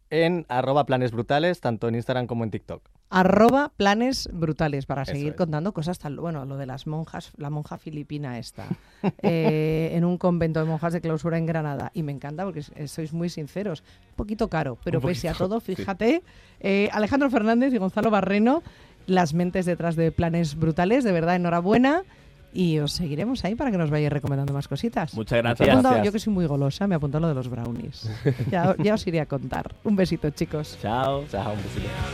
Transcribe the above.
en @planesbrutales, tanto en Instagram como en TikTok. @planesbrutales para seguir contando cosas tan... Bueno, lo de las monjas, la monja filipina esta, en un convento de monjas de clausura en Granada. Y me encanta porque sois muy sinceros. Un poquito caro, pero pese a todo, fíjate, Alejandro Fernández y Gonzalo Barreno, las mentes detrás de Planes Brutales, de verdad, enhorabuena. Y os seguiremos ahí para que nos vayáis recomendando más cositas. Muchas gracias. Yo que soy muy golosa, me apunto lo de los brownies. Ya os iré a contar. Un besito, chicos. Chao. Chao, un besito.